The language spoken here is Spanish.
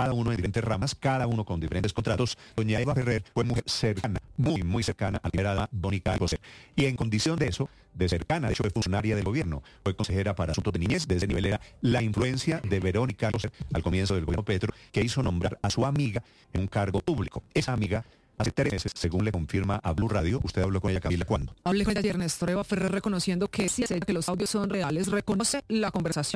cada uno en diferentes ramas, cada uno con diferentes contratos. Doña Eva Ferrer fue mujer cercana, muy cercana a la primera dama Mónica Alcocer. Y en condición de eso, de cercana, de hecho fue funcionaria del gobierno, fue consejera para asuntos de niñez. De ese nivel era la influencia de Verónica Alcocer al comienzo del gobierno Petro, que hizo nombrar a su amiga en un cargo público. Esa amiga, hace 3 meses, según le confirma a Blue Radio. ¿Usted habló con ella, Camila, cuándo? Hablé con ella ayer, Néstor. Eva Ferrer, reconociendo que sí, que los audios son reales, reconoce la conversación